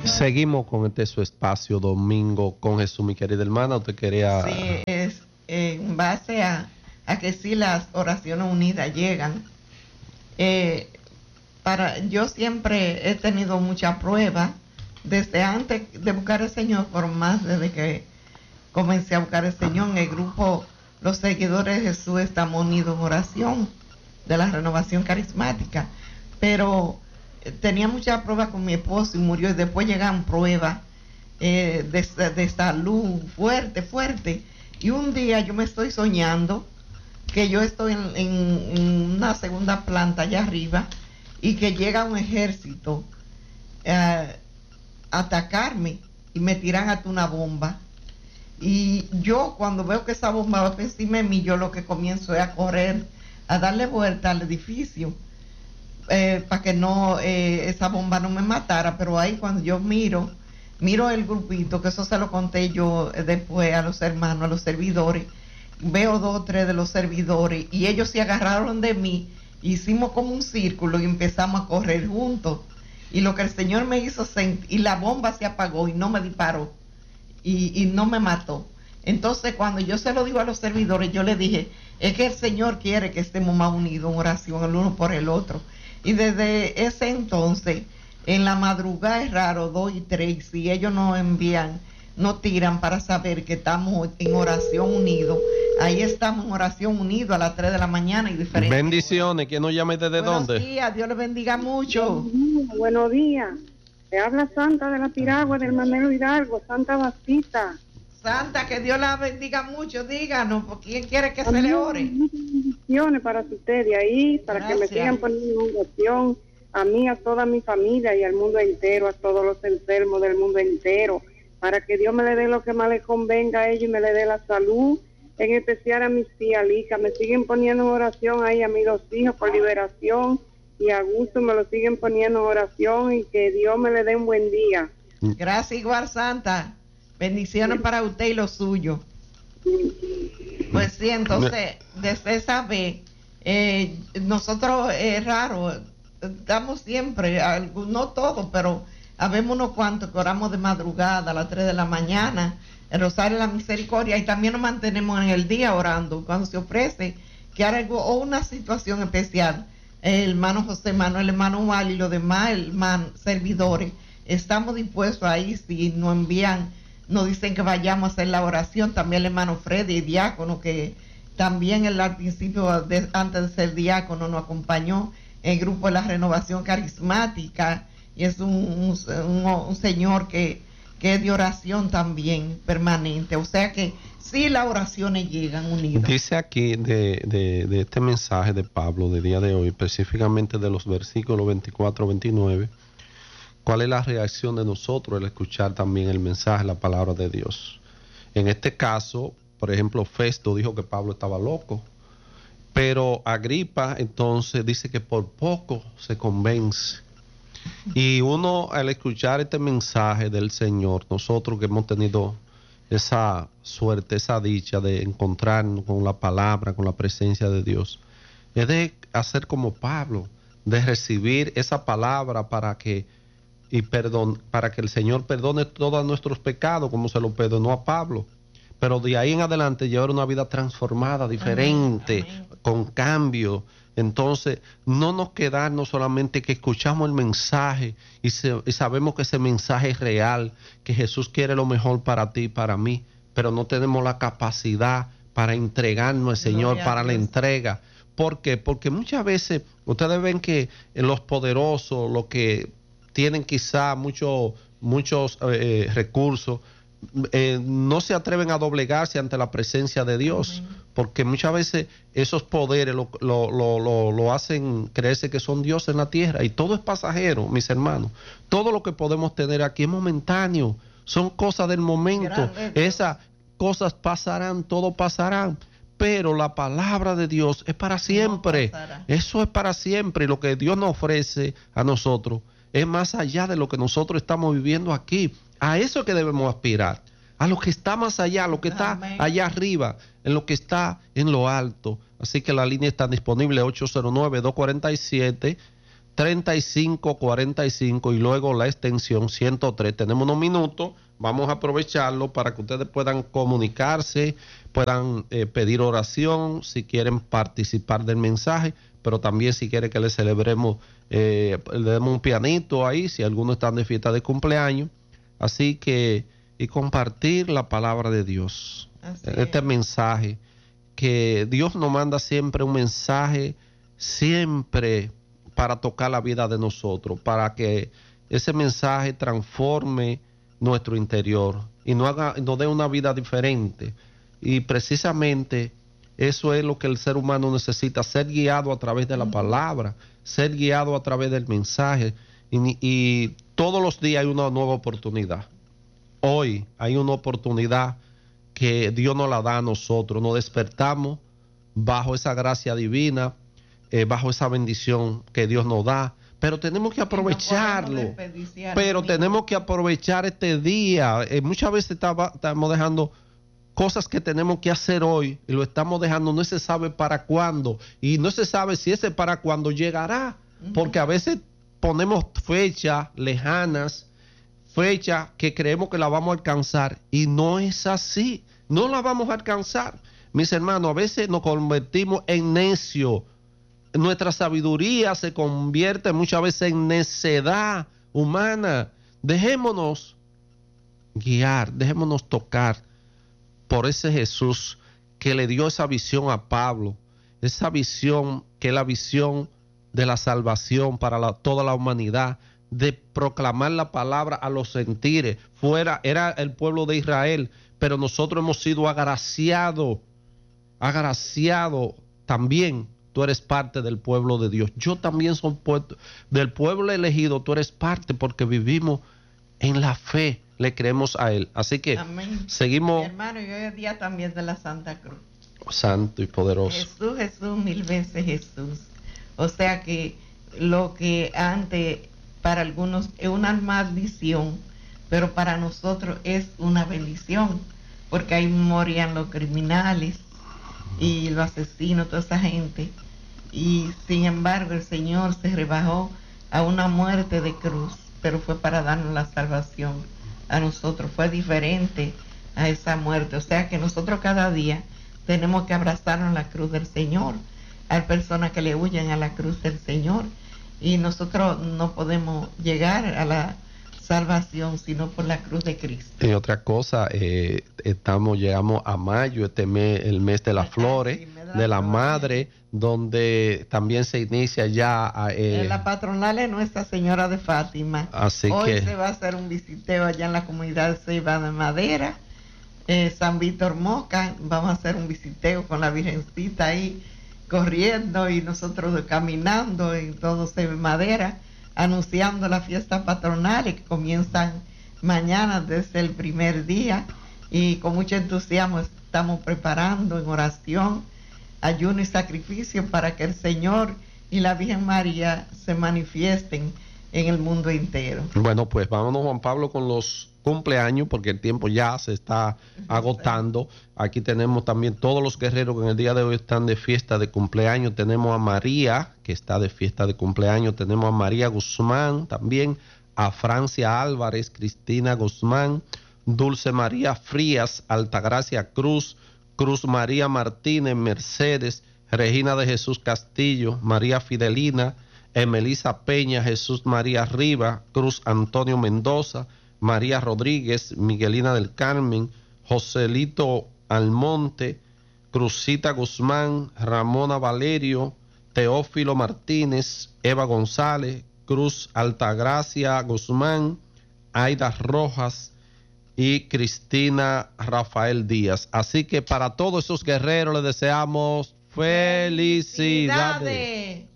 Seguimos con este su espacio Domingo con Jesús, mi querida hermana. ¿Usted quería...? Sí, es en base a que sí las oraciones unidas llegan. Yo siempre he tenido mucha prueba desde antes de buscar al Señor, por más desde que comencé a buscar al Señor. En el grupo Los Seguidores de Jesús estamos unidos en oración de la renovación carismática, pero tenía muchas pruebas con mi esposo y murió, y después llegan pruebas de salud fuerte, y un día yo me estoy soñando que yo estoy en una segunda planta allá arriba y que llega un ejército a atacarme y me tiran hasta una bomba, y yo cuando veo que esa bomba va encima de mí, yo lo que comienzo es a correr, a darle vuelta al edificio para que no esa bomba no me matara. Pero ahí cuando yo miro el grupito, que eso se lo conté yo después a los hermanos, a los servidores, veo 2 o 3 de los servidores y ellos se agarraron de mí, hicimos como un círculo y empezamos a correr juntos, y lo que el Señor me hizo sentir, y la bomba se apagó y no me disparó y no me mató. Entonces cuando yo se lo digo a los servidores, yo les dije, es que el Señor quiere que estemos más unidos en oración el uno por el otro. Y desde ese entonces, en la madrugada es raro, 2 y 3, si ellos nos envían, nos tiran para saber que estamos en oración unidos. Ahí estamos en oración unidos a las 3 de la mañana y diferentes. Bendiciones, ¿quién nos llama y desde dónde? Buenos días, Dios les bendiga mucho. Buenos días. Te habla Santa de la Piragua, del Manero Hidalgo, Santa Basita. Santa, que Dios la bendiga mucho, díganos, ¿por quién quiere que se le ore? Bendiciones para ustedes ahí, para Gracias. que me sigan poniendo en oración, a mí, a toda mi familia y al mundo entero, a todos los enfermos del mundo entero, para que Dios me le dé lo que más le convenga a ellos y me le dé la salud, en especial a mis tías, me siguen poniendo en oración ahí a mis 2 hijos por liberación, y a gusto me lo siguen poniendo en oración, y que Dios me le dé un buen día. Gracias igual, Santa. Bendiciones para usted y los suyos. Pues sí, entonces, desde esa vez, nosotros es raro, estamos siempre, no todos, pero habemos unos cuantos que oramos de madrugada a las 3 de la mañana, el Rosario de la Misericordia, y también nos mantenemos en el día orando cuando se ofrece que haya algo o una situación especial. El hermano José Manuel, el hermano Wally y los demás servidores, estamos dispuestos ahí si nos envían, nos dicen que vayamos a hacer la oración. También el hermano Freddy, diácono, que también al principio, antes de ser diácono, nos acompañó en el grupo de la renovación carismática, y es un señor que es de oración también permanente. O sea que sí, las oraciones llegan unidas. Dice aquí de este mensaje de Pablo de día de hoy, específicamente de los versículos 24-29, ¿cuál es la reacción de nosotros al escuchar también el mensaje, la palabra de Dios? En este caso, por ejemplo, Festo dijo que Pablo estaba loco, pero Agripa entonces dice que por poco se convence. Y uno, al escuchar este mensaje del Señor, nosotros que hemos tenido esa suerte, esa dicha de encontrarnos con la palabra, con la presencia de Dios, es de hacer como Pablo, de recibir esa palabra para que el Señor perdone todos nuestros pecados, como se lo perdonó a Pablo. Pero de ahí en adelante llevar una vida transformada, diferente, amén, con cambio. Entonces, no nos quedarnos solamente que escuchamos el mensaje y sabemos que ese mensaje es real, que Jesús quiere lo mejor para ti y para mí, pero no tenemos la capacidad para entregarnos al Señor, para la entrega. ¿Por qué? Porque muchas veces ustedes ven que los poderosos, los que tienen quizá muchos recursos, no se atreven a doblegarse ante la presencia de Dios, porque muchas veces esos poderes lo hacen creerse que son dioses en la tierra, y todo es pasajero, mis hermanos. Todo lo que podemos tener aquí es momentáneo, son cosas del momento. Esas cosas pasarán, todo pasarán, pero la palabra de Dios es para siempre. Eso es para siempre, y lo que Dios nos ofrece a nosotros es más allá de lo que nosotros estamos viviendo aquí. A eso es que debemos aspirar, a lo que está más allá, a lo que está allá arriba, en lo que está en lo alto. Así que la línea está disponible, 809-247 3545 y luego la extensión 103. Tenemos unos minutos, vamos a aprovecharlo para que ustedes puedan comunicarse, puedan pedir oración, si quieren participar del mensaje, pero también si quieren que le celebremos, le demos un pianito ahí, si algunos están de fiesta de cumpleaños. Así que, y compartir la palabra de Dios. Este mensaje, que Dios nos manda siempre un mensaje, siempre para tocar la vida de nosotros, para que ese mensaje transforme nuestro interior y nos dé una vida diferente. Y precisamente eso es lo que el ser humano necesita, ser guiado a través de la palabra, ser guiado a través del mensaje. Y todos los días hay una nueva oportunidad. Hoy hay una oportunidad que Dios nos la da a nosotros. Nos despertamos bajo esa gracia divina, bajo esa bendición que Dios nos da, pero tenemos que aprovecharlo, tenemos que aprovechar este día. Muchas veces estamos dejando cosas que tenemos que hacer hoy y lo estamos dejando, no se sabe para cuándo, y no se sabe si ese para cuándo llegará, porque a veces ponemos fechas lejanas, fechas que creemos que la vamos a alcanzar, y no es así, no la vamos a alcanzar. Mis hermanos, a veces nos convertimos en necios. Nuestra sabiduría se convierte muchas veces en necedad humana. Dejémonos guiar, dejémonos tocar por ese Jesús que le dio esa visión a Pablo, esa visión que es la visión de la salvación para toda la humanidad, de proclamar la palabra a los sentires. Era el pueblo de Israel, pero nosotros hemos sido agraciados también. Tú eres parte del pueblo de Dios. Yo también soy del pueblo elegido. Tú eres parte porque vivimos en la fe. Le creemos a Él. Así que seguimos. Mi hermano, y hoy es día también de la Santa Cruz. Santo y poderoso. Jesús, Jesús, mil veces Jesús. O sea que lo que antes para algunos es una maldición, pero para nosotros es una bendición. Porque ahí morían los criminales y los asesinos, toda esa gente. Y sin embargo el Señor se rebajó a una muerte de cruz, pero fue para darnos la salvación a nosotros, fue diferente a esa muerte. O sea que nosotros cada día tenemos que abrazarnos la cruz del Señor. Hay personas que le huyen a la cruz del Señor, y nosotros no podemos llegar a la salvación sino por la cruz de Cristo. Y otra cosa, llegamos a mayo, el mes de las flores, de la madre, donde también se inicia ya la patronal es Nuestra Señora de Fátima. Así hoy que se va a hacer un visiteo allá en la comunidad de Ceiba de Madera, San Víctor Moca. Vamos a hacer un visiteo con la Virgencita ahí corriendo y nosotros caminando en todo Ceiba de Madera, anunciando las fiestas patronales que comienzan mañana desde el primer día, y con mucho entusiasmo estamos preparando en oración, ayuno y sacrificio para que el Señor y la Virgen María se manifiesten en el mundo entero. Bueno, pues vámonos, Juan Pablo, con los cumpleaños, porque el tiempo ya se está agotando. Aquí tenemos también todos los guerreros que en el día de hoy están de fiesta de cumpleaños. Tenemos a María, que está de fiesta de cumpleaños. Tenemos a María Guzmán también, a Francia Álvarez, Cristina Guzmán, Dulce María Frías, Altagracia Cruz, Cruz María Martínez, Mercedes, Regina de Jesús Castillo, María Fidelina, Emelisa Peña, Jesús María Riva, Cruz Antonio Mendoza, María Rodríguez, Miguelina del Carmen, Joselito Almonte, Cruzita Guzmán, Ramona Valerio, Teófilo Martínez, Eva González, Cruz Altagracia Guzmán, Aida Rojas y Cristina Rafael Díaz. Así que para todos esos guerreros les deseamos felicidades.